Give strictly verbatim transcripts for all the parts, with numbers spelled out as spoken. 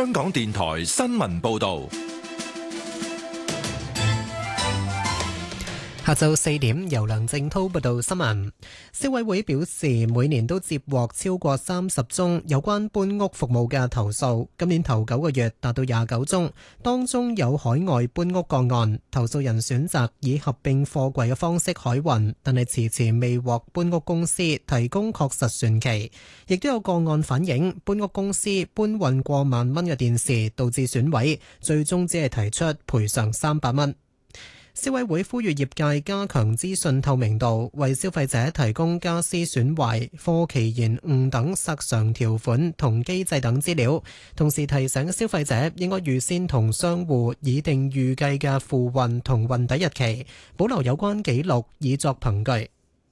香港電台新聞報道。 下晝四點，由梁正滔報道新聞。消委會表示，每年都接獲超過三十宗有關搬屋服務嘅投訴，今年頭九個月達到廿九宗，當中有海外搬屋個案，投訴人選擇以合併貨櫃嘅方式海運，但係遲遲未獲搬屋公司提供確實船期。亦都有個案反映，搬屋公司搬運過萬蚊嘅電視導致損毀，最終只係提出賠償三百蚊。消委會呼籲業界加強資訊透明度，為消費者提供家私損壞、貨期延誤等索償條款同機制等資料，同時提醒消費者應該預先同商戶擬定預計嘅付運同運抵日期，保留有關記錄以作憑據。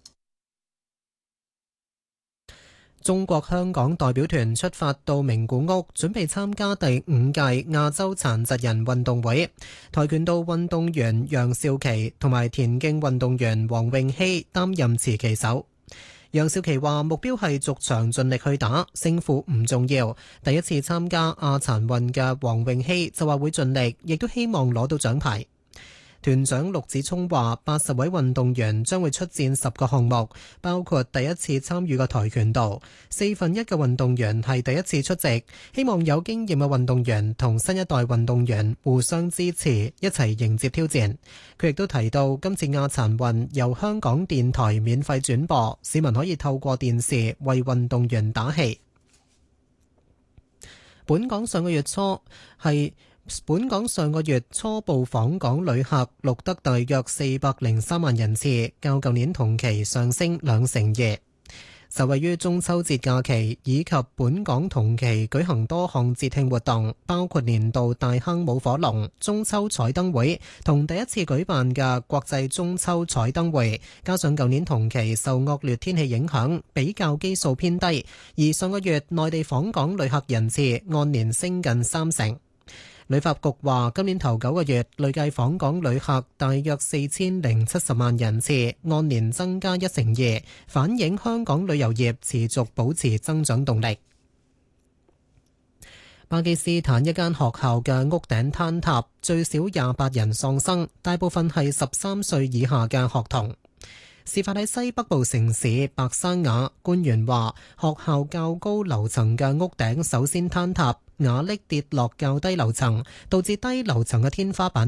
中國香港代表團出發到名古屋，準備參加第五屆亞洲殘疾人運動會。跆拳道運動員楊少琪同埋田徑運動員黃詠希擔任持旗手。楊少琪話目標係逐場盡力去打，勝負唔重要。第一次參加亞殘運嘅黃詠希就話會盡力，亦都希望攞到獎牌。團長陸子聰話，八十位運動員將會出戰十個項目，包括第一次參與嘅跆拳道。四分一嘅運動員係第一次出席，希望有經驗嘅運動員同新一代運動員互相支持，一齊迎接挑戰。佢亦都提到，今次亞殘運由香港電台免費轉播，市民可以透過電視為運動員打氣。本港上個月初係本港上個月初步訪港旅客錄得大約四百零三萬人次，較舊年同期上升兩成二。受惠於中秋節假期以及本港同期舉行多項節慶活動，包括年度大坑舞火龍、中秋彩燈會同第一次舉辦嘅國際中秋彩燈會，加上舊年同期受惡劣天氣影響，比較基數偏低，而上個月內地訪港旅客人次按年升近三成。旅發局話，今年頭九個月累計訪港旅客大約四千零七十萬人次，按年增加一成二，反映香港旅遊業持續保持增長動力。巴基斯坦一間學校嘅屋頂坍塌，最少廿八人喪生，大部分係十三歲以下嘅學童。事發喺西北部城市白山瓦，官員話學校較高樓層嘅屋頂首先坍塌，瓦礫跌落較低樓層，導致低樓層嘅天花板